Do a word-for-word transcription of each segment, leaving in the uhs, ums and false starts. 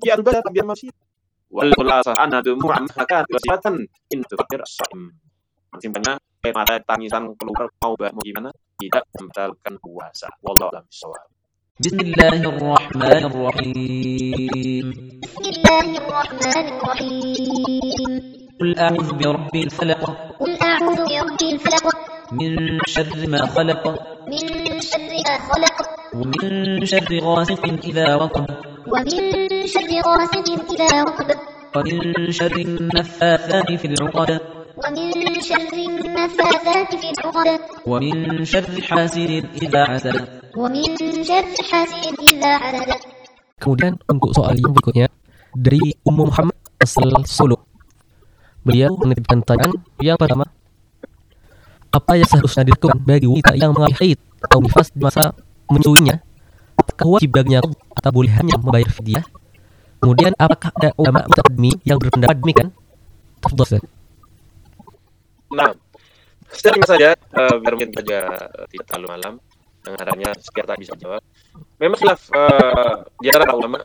تطيع البشر بالمشيئة والخلاصة أن دموع كانت وسيلة إن تفكر الصائم. Simpelnya air mata tangisan keluar mau mau gimana tidak membatalkan puasa. Wallahu a'lam bishawab. Bismillahirrahmanirrahim. Bismillahirrahmanirrahim. Qul a'udzu birabbil falaq. Qul a'udzu birabbil falaq. Min syarri ma khalaq. Min syarri ma khalaq. Wa min syarri ghasiqin idza waqab. Wa min syarri ghasiqin idza waqab. Wa min syarri an-naffathati fil 'uqad. ومن شر النفاثات في العقد ومن شر حاسد إذا حسد ومن شر حاسد إذا حسد. Kemudian untuk soal yang berikutnya dari Ummu Muhammad asal Solo. Beliau menitipkan pertanyaan yang pertama, apa yang seharusnya dilakukan bagi wanita yang mengalami haid atau nifas di masa menyusuinya? Apakah wajib baginya atau boleh hanya membayar fidyah? Kemudian apakah ada ulama mutaqaddimin yang berpendapat demikian? Tafadhol. Nah, secara saja uh, biar mungkin saja uh, tidak terlalu malam yang adanya sekitar tak bisa jawab. Memang khilaf uh, di antara ulama.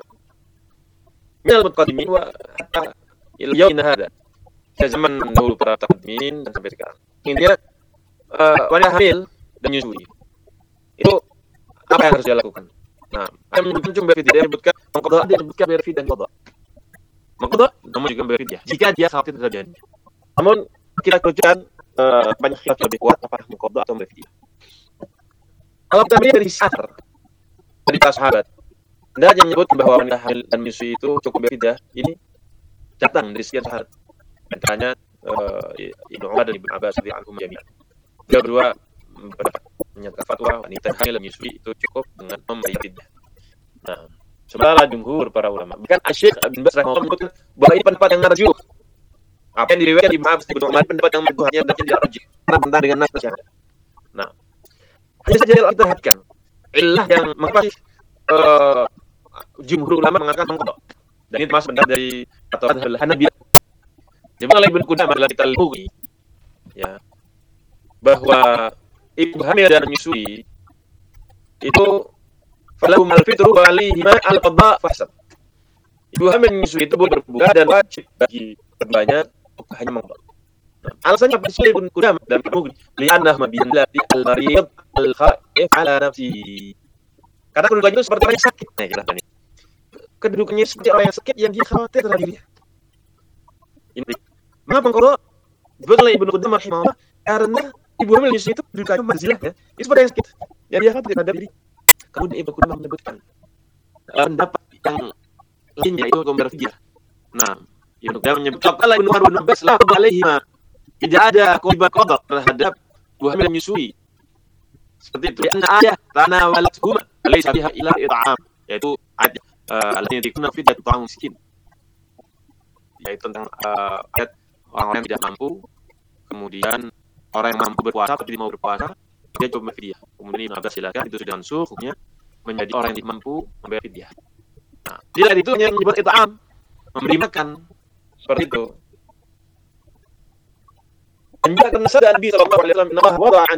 Minal mutaqaddimin wa hatta yaumina hada. Sejak zaman dahulu para mutaqaddimin dan sampai sekarang. Intinya uh, wanita hamil dan menyusui itu apa yang harus dia lakukan? Nah, ada menyebutkan berfidyah, menyebutkan mengqadha, dia menyebutkan berfidyah dan qadha. Mengqadha namun juga berfidyah jika dia khawatir terjadi. Namun kita kerucutkan uh, banyak khilaf lebih kuat apakah mengqadha atau berfidyah. Kalau kita lihat dari asar dari para sahabat, tidak hanya menyebut bahwa wanita hamil dan menyusui itu cukup berfidyah, ini datang dari sekian sahabat. Antaranya uh, Ibnu Umar dan Ibnu Abbas radhiyallahu anhum jami'an. Beliau berdua menyatakan fatwa wanita hamil dan menyusui itu cukup dengan membayar fidyah. Nah, sebenarnya jumhur para ulama, bahkan Asy-Syaikh Ibnu Baz rahimahullah menyebutkan bahwa ini pendapat yang marjuh. Apa yang diriwayatkan di Ibnu Ibnu Umar pendapat yang marjuh hanya dan tidak rajih karena bantah dengan nas yang ada. Nah, hanya saja kita perhatikan illah yang mengapa uh, jumhur ulama mengatakan mengqadha. Dan ini termasuk pendapat dari atau Hanabilah. Jadi oleh Ibnu Qudamah dalam kitab Al-Mughni ya bahwa ibu hamil dan menyusui itu falahum al-fitru wa alaihima al-qadha fahsab. Ibu hamil dan menyusui itu boleh berbuka dan wajib bagi keduanya untuk hanya mengqadha. Nah, alasannya apa sih Ibnu Qudamah dalam Al-Mughni? Li'annahu mabiyallati al-marid al-khaif ala nafsihi. Karena kedudukannya itu seperti orang yang sakit. Nah, jelasnya. Kedudukannya seperti orang yang sakit yang dia khawatir terhadap dirinya. Ini mengapa mengqadha? Sebutlah Ibnu Qudamah rahimahullah karena ibu hamil menyusui itu kedudukannya manzilah ya. Itu seperti yang sakit. Yang dia khawatir terhadap diri. Kemudian Ibnu Qudamah menyebutkan pendapat yang lainnya itu berfidyah. Nah, Ibnu Qudamah menyebutkan qala Ibnu Umar bin Abbas la qadha alaihima. Tidak ada kewajiban qadha terhadap ibu hamil dan menyusui. Seperti itu ya, ayat tanawalat huma laysa biha ila it'am, yaitu ayat allati yakuna fidyah ta'am miskin. Yaitu tentang uh, ayat orang-orang yang tidak mampu, kemudian orang yang mampu berpuasa tapi tidak mau berpuasa, dia coba fidyah. Kemudian Ibnu Abbas silakan itu sudah mansuh hukumnya menjadi orang yang tidak mampu membayar fidyah. Nah, tidak itu hanya menyebut it'am, memberi makan seperti itu. Dan juga kena sabda Nabi sallallahu alaihi wasallam, "Inna Allah wada'a